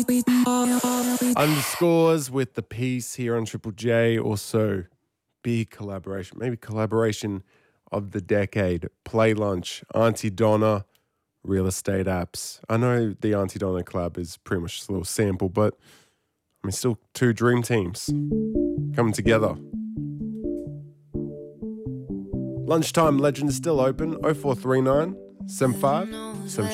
Underscores with the piece here on Triple J. Also, big collaboration, maybe collaboration of the decade. Play Lunch, Auntie Donna, Real Estate Apps. I know the Auntie Donna collab is pretty much just a little sample, but I mean, still two dream teams coming together. Lunchtime Legend is still open. 0439 75